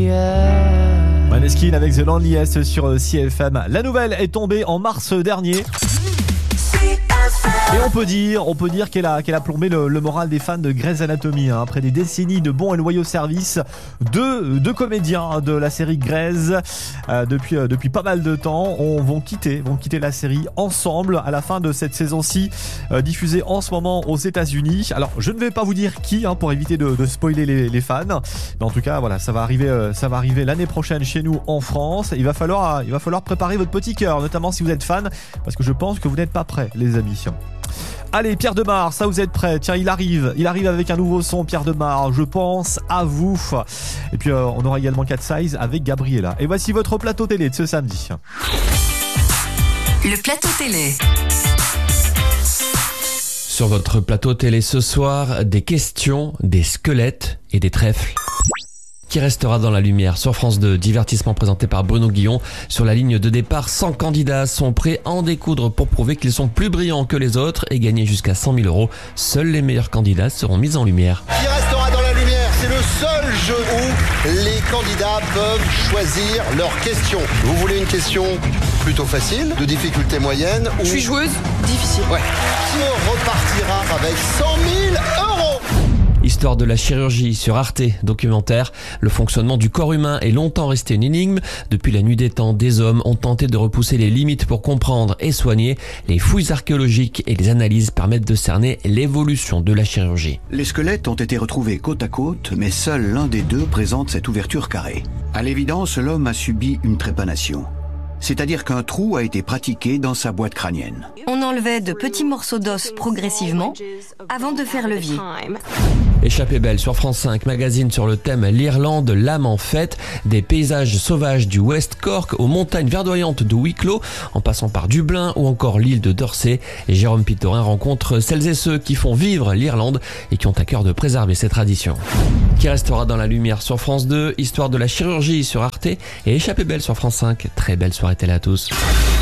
Maneskin avec The Loneliest sur CFM. La nouvelle est tombée en mars dernier. Et on peut dire qu'elle a plombé le moral des fans de Grey's Anatomy. Après des décennies de bons et loyaux services, deux comédiens de la série Grey's depuis pas mal de temps vont quitter la série ensemble à la fin de cette saison-ci, diffusée en ce moment aux États-Unis. Alors je ne vais pas vous dire qui pour éviter de spoiler les fans, mais en tout cas voilà, ça va arriver l'année prochaine chez nous en France. Il va falloir préparer votre petit cœur, notamment si vous êtes fan, parce que je pense que vous n'êtes pas prêts, les amis. Allez, Pierre Demar, ça vous êtes prêts? Tiens, il arrive avec un nouveau son, Pierre Demar, je pense à vous. Et puis on aura également Cat Size avec Gabriella. Et voici votre plateau télé de ce samedi. Le plateau télé. Sur votre plateau télé ce soir, des questions, des squelettes et des trèfles. Qui restera dans la lumière sur France 2, divertissement présenté par Bruno Guillon. Sur la ligne de départ, 100 candidats sont prêts à en découdre pour prouver qu'ils sont plus brillants que les autres et gagner jusqu'à 100 000 €. Seuls les meilleurs candidats seront mis en lumière. Qui restera dans la lumière? C'est le seul jeu où les candidats peuvent choisir leurs questions. Vous voulez une question plutôt facile, de difficulté moyenne ou... Je suis joueuse, difficile. Ouais. Qui repartira avec 100 000 €? Histoire de la chirurgie sur Arte, documentaire. Le fonctionnement du corps humain est longtemps resté une énigme. Depuis la nuit des temps, des hommes ont tenté de repousser les limites pour comprendre et soigner. Les fouilles archéologiques et les analyses permettent de cerner l'évolution de la chirurgie. Les squelettes ont été retrouvés côte à côte, mais seul l'un des deux présente cette ouverture carrée. À l'évidence, l'homme a subi une trépanation. C'est-à-dire qu'un trou a été pratiqué dans sa boîte crânienne. On enlevait de petits morceaux d'os progressivement avant de faire levier. Échappée belle sur France 5, magazine sur le thème l'Irlande, l'âme en fête, des paysages sauvages du West Cork aux montagnes verdoyantes de Wicklow, en passant par Dublin ou encore l'île de Dorsey. Et Jérôme Pitorin rencontre celles et ceux qui font vivre l'Irlande et qui ont à cœur de préserver ses traditions. Qui restera dans la lumière sur France 2, histoire de la chirurgie sur Arte et Échappée belle sur France 5. Très belle soirée télé à tous.